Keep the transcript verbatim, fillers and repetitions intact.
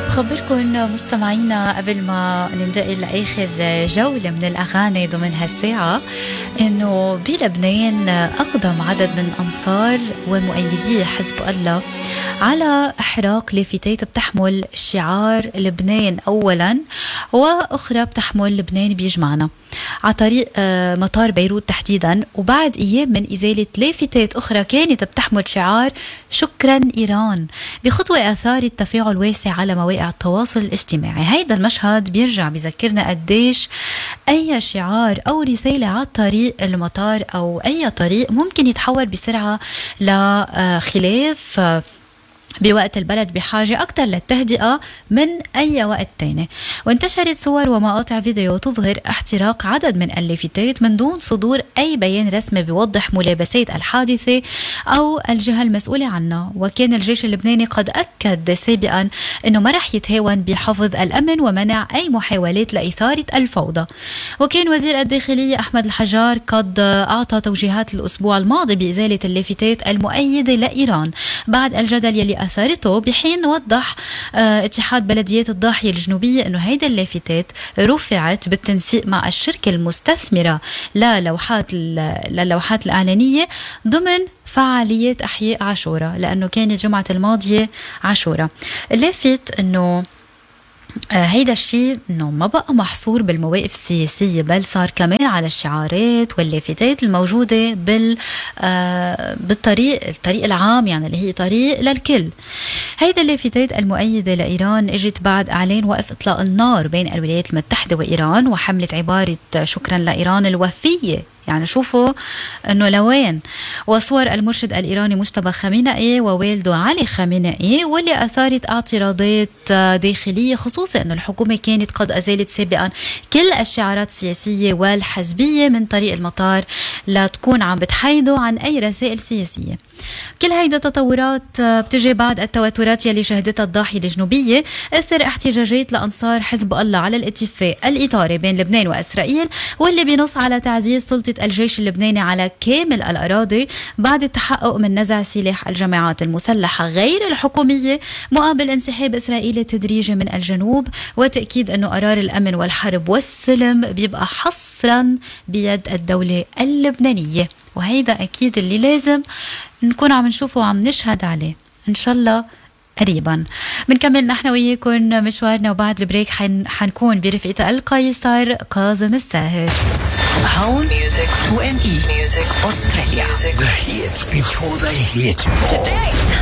بخبركن مستمعينا قبل ما ننتقل لآخر جولة من الأغاني ضمن هالساعة إنه بلبنان أقدم عدد من أنصار ومؤيدي حزب الله على إحراق لافتات بتحمل شعار لبنان أولا وأخرى بتحمل لبنان بيجمعنا على طريق مطار بيروت تحديدا، وبعد أيام من إزالة لافتات أخرى كانت بتحمل شعار شكرا إيران بخطوة أثارت تفاعل واسع على مواقع التواصل الاجتماعي. هيدا المشهد بيرجع بذكرنا قديش أي شعار أو رسالة على طريق المطار أو أي طريق ممكن يتحول بسرعة لخلاف بوقت البلد بحاجة أكتر للتهدئة من أي وقت تاني. وانتشرت صور ومقاطع فيديو تظهر احتراق عدد من اللافتات من دون صدور أي بيان رسمي بيوضح ملابسات الحادثة أو الجهة المسؤولة عنها. وكان الجيش اللبناني قد أكد سابقا أنه ما رح يتهاون بحفظ الأمن ومنع أي محاولات لإثارة الفوضى. وكان وزير الداخلية أحمد الحجار قد أعطى توجيهات الأسبوع الماضي بإزالة اللافتات المؤيدة لإيران بعد الجدل يلي أثارته، بحين وضح اه اتحاد بلديات الضاحية الجنوبية أنه هيدا اللافتات رفعت بالتنسيق مع الشركة المستثمرة للوحات للوحات الإعلانية ضمن فعاليات أحياء عاشوراء، لأنه كانت جمعة الماضية عاشوراء. اللافت أنه آه هيدا الشيء انه ما بقى محصور بالمواقف السياسية، بل صار كمان على الشعارات واللافتات الموجودة بال آه بالطريق الطريق العام، يعني اللي هي طريق للكل. هيدا اللافتات المؤيدة لإيران اجت بعد اعلان وقف اطلاق النار بين الولايات المتحدة وإيران وحملة عبارة شكرا لإيران الوفية، يعني شوفوا انه لوين، وصور المرشد الايراني مجتبى خامنئي ووالده علي خامنئي واللي اثارت اعتراضات داخليه، خصوصا انه الحكومه كانت قد ازالت سابقا كل الشعارات السياسيه والحزبيه من طريق المطار لتكون عم بتحيدوا عن اي رسائل سياسيه. كل هيدا تطورات بتجي بعد التوترات يلي شهدتها الضاحيه الجنوبيه اثر احتجاجات لانصار حزب الله على الاتفاق الاطاري بين لبنان واسرائيل، واللي بينص على تعزيز سلطه الجيش اللبناني على كامل الأراضي بعد التحقق من نزع سلاح الجماعات المسلحة غير الحكومية مقابل انسحاب إسرائيل التدريجي من الجنوب، وتأكيد أنه قرار الأمن والحرب والسلم بيبقى حصرا بيد الدولة اللبنانية. وهيدا أكيد اللي لازم نكون عم نشوفه وعم نشهد عليه إن شاء الله قريبا. بنكمل نحن وياكم مشوارنا، وبعد البريك حن حنكون برفقة القيصر كاظم الساهر. هون ميوزك تو ام اي ميوزك أستراليا. The hits before they hit. Today